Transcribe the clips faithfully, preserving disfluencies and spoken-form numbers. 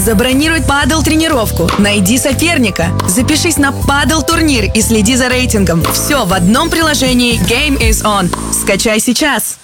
Забронируй падл-тренировку, найди соперника, запишись на падл-турнир и следи за рейтингом. Все в одном приложении Game is On. Скачай сейчас.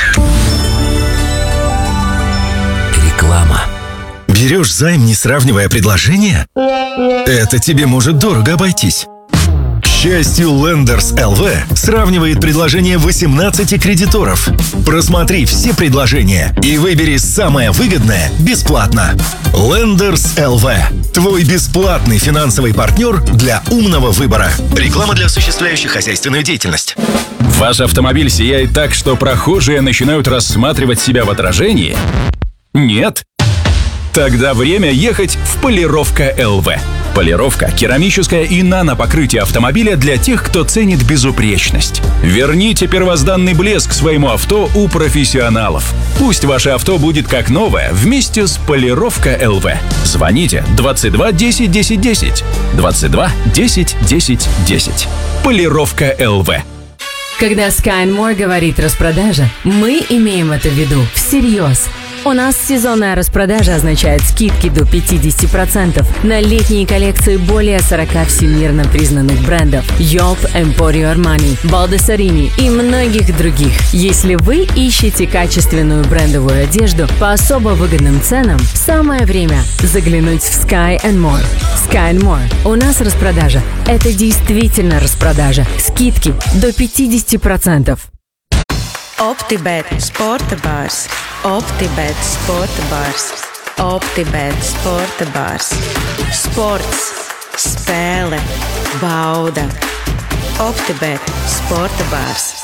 Реклама. Берешь займ, не сравнивая предложения? Это тебе может дорого обойтись. К счастью, Lenders эл ви сравнивает предложения восемнадцати кредиторов. Просмотри все предложения и выбери самое выгодное бесплатно. Lenders эл ви – твой бесплатный финансовый партнер для умного выбора. Реклама для осуществляющих хозяйственную деятельность. Ваш автомобиль сияет так, что прохожие начинают рассматривать себя в отражении? Нет? Тогда время ехать в Полировка эл ви. Полировка, керамическое и нанопокрытие автомобиля для тех, кто ценит безупречность. Верните первозданный блеск своему авто у профессионалов. Пусть ваше авто будет как новое вместе с Полировка эл ви. Звоните двадцать два десять десять десять. двадцать два десять десять десять. Полировка эл ви. Когда Sky and More говорит «распродажа», мы имеем это в виду всерьез. У нас сезонная распродажа означает скидки до пятьдесят процентов на летние коллекции более сорока всемирно признанных брендов Yop, Emporio Armani, Baldessarini и многих других. Если вы ищете качественную брендовую одежду по особо выгодным ценам, самое время заглянуть в Sky and More. Sky and More. У нас распродажа. Это действительно распродажа. Скидки до пятьдесят процентов. OptiBet Sporta Bars. OptiBet Sporta Bars. OptiBet Sporta Bars. Sports, spēle, bauda. OptiBet Sporta Bars.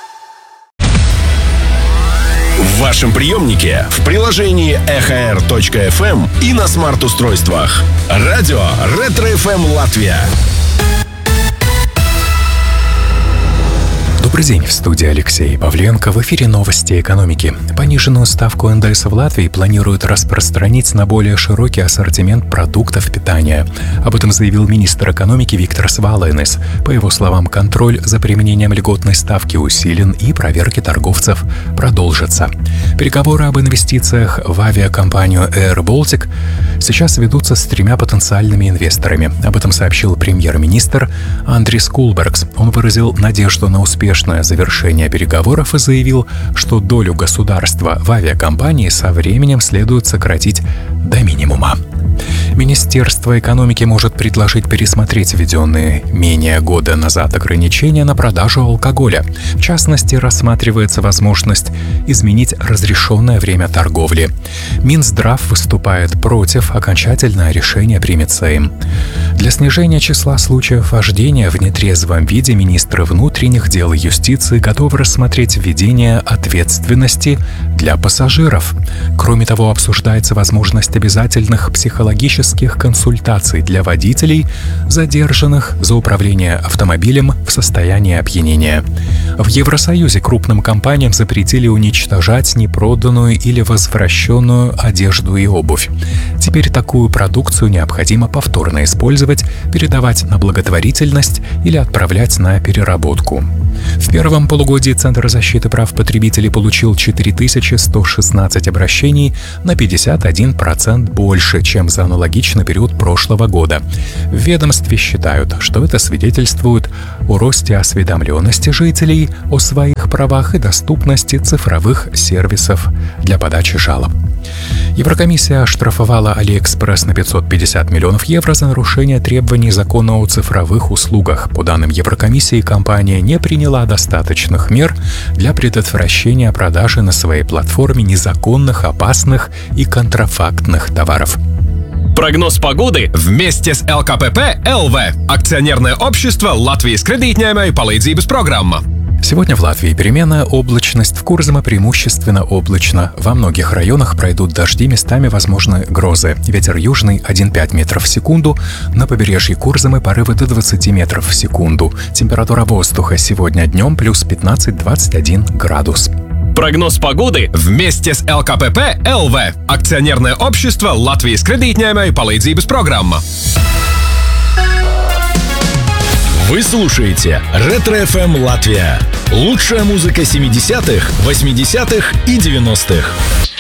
В вашем приемнике, в приложении эх эр точка эф эм и на смарт-устройствах. Радио Ретро эф эм Латвия. Добрый день, в студии Алексей Павленко. В эфире новости экономики. Пониженную ставку эн дэ эс в Латвии планируют распространить на более широкий ассортимент продуктов питания. Об этом заявил министр экономики Виктор Свалайнес. По его словам, контроль за применением льготной ставки усилен и проверки торговцев продолжатся. Переговоры об инвестициях в авиакомпанию Air Baltic сейчас ведутся с тремя потенциальными инвесторами. Об этом сообщил премьер-министр Андрис Кулбергс. Он выразил надежду на успешное завершение переговоров и заявил, что долю государства в авиакомпании со временем следует сократить до минимума. Министерство экономики может предложить пересмотреть введенные менее года назад ограничения на продажу алкоголя. В частности, рассматривается возможность изменить разрешенное время торговли. Минздрав выступает против, окончательное решение примет Сейм. Для снижения числа случаев вождения в нетрезвом виде министры внутренних дел и юстиции готовы рассмотреть введение ответственности для пассажиров. Кроме того, обсуждается возможность обязательных психологических консультаций для водителей, задержанных за управление автомобилем в состоянии опьянения. В Евросоюзе крупным компаниям запретили уничтожать непроданную или возвращенную одежду и обувь. Теперь такую продукцию необходимо повторно использовать, передавать на благотворительность или отправлять на переработку. В первом полугодии Центр защиты прав потребителей получил четыре тысячи сто шестнадцать обращений, на пятьдесят один процент больше, чем за аналогичный период прошлого года. В ведомстве считают, что это свидетельствует о росте осведомленности жителей о своих правах и доступности цифровых сервисов для подачи жалоб. Еврокомиссия оштрафовала Алиэкспресс на пятьсот пятьдесят миллионов евро за нарушение требований закона о цифровых услугах. По данным Еврокомиссии, компания не приняла достаточных мер для предотвращения продажи на своей платформе незаконных, опасных и контрафактных товаров. Прогноз погоды вместе с эл ка пэ пэ эл ви. Акционерное общество Латвijas kredītņēmēju palīdzības программа. Сегодня в Латвии переменная облачность, в Курзаме преимущественно облачно. Во многих районах пройдут дожди, местами возможны грозы. Ветер южный один целых пять десятых метров в секунду. На побережье Курзамы порывы до двадцати метров в секунду. Температура воздуха сегодня днем плюс пятнадцать - двадцать один градус. Прогноз погоды вместе с эл ка пэ пэ эл ви. Акционерное общество Латвijas kredītņēmēju palīdzības программа. Вы слушаете Ретро эф эм Латвия. Лучшая музыка семидесятых, восьмидесятых и девяностых.